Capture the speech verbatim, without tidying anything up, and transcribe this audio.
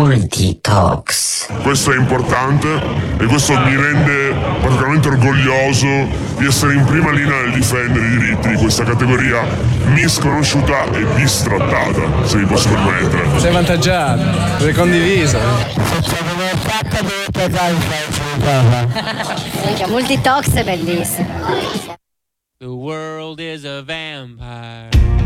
Multi Talks. Questo è importante e questo mi rende particolarmente orgoglioso di essere in prima linea nel difendere i diritti di questa categoria misconosciuta e bistrattata, se mi posso permettere. Sei avvantaggiato, sei condiviso. Multi Talks è bellissimo. The world is a vampire.